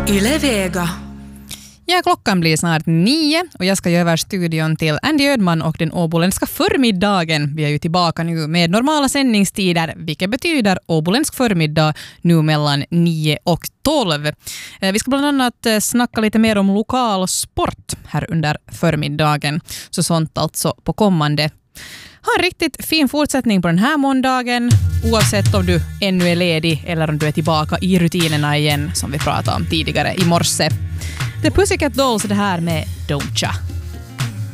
Yle Vega. Ja, klockan blir snart 9 och jag ska göra över studion till Andy Ödman och den åboländska förmiddagen. Vi är ju tillbaka nu med normala sändningstider, vilket betyder åboländsk förmiddag nu mellan 9 och 12. Vi ska bland annat snacka lite mer om lokal sport här under förmiddagen. Så sånt alltså på kommande. Ha en riktigt fin fortsättning på den här måndagen, oavsett om du ännu är ledig eller om du är tillbaka i rutinerna igen som vi pratade om tidigare i morse. The Pussycat Dolls är det här med Don't Ya.